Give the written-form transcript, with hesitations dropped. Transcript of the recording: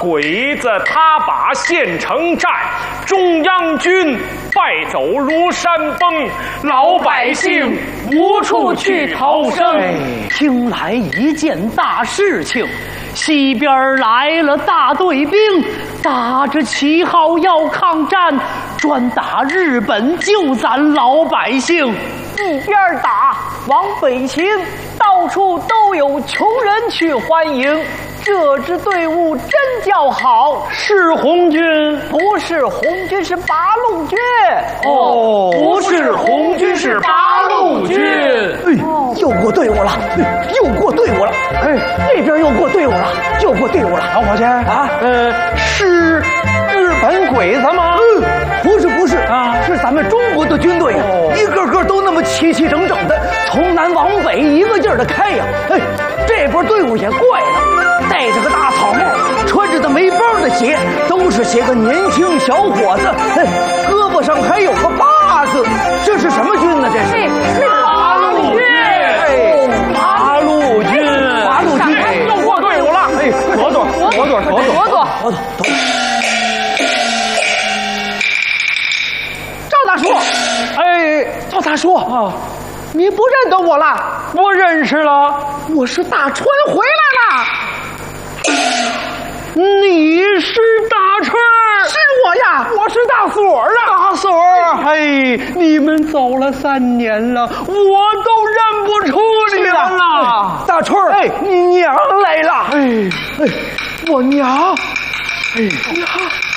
鬼子他把县城占，中央军败走如山崩，老百姓无处去逃生。 听来一件大事情，西边来了大队兵，打着旗号要抗战，专打日本救咱老百姓。 一边打往北行，到处都有穷人去欢迎。这支队伍真叫好， 是红军？ 不是红军，是八路军。 哦，不是红军，是八路军。 又过队伍了，又过队伍了。那边又过队伍了，又过队伍了。 老伙计啊，是日本鬼子吗？ 不是啊，是咱们中国的军队呀，一个个都那么齐齐整整的，从南往北一个劲儿的开呀。这波队伍也怪了，戴着个大草帽，穿着的没帮的鞋，都是些个年轻小伙子，胳膊上还有个把子，这是什么军呢？这是八路军。八路军， 八路军又过队伍了。躲。 赵大叔，赵大叔啊，你不认得我了？ 我认识了， 我是大春回来了。 你是大春？ 是我呀，我是大锁啊。 大锁，你们走了3年了，我都认不出你了。 大春儿，你娘来了。 我娘，娘。